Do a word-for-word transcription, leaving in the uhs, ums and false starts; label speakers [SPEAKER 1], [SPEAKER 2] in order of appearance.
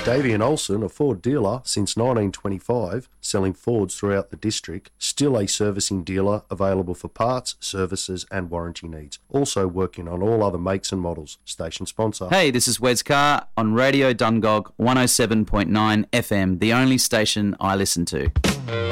[SPEAKER 1] Davey and Olsen, a Ford dealer since nineteen twenty-five, selling Fords throughout the district, still a servicing dealer available for parts, services and warranty needs. Also working on all other makes and models. Station sponsor.
[SPEAKER 2] Hey, this is Wes Carr on Radio Dungog one oh seven point nine F M, the only station I listen to.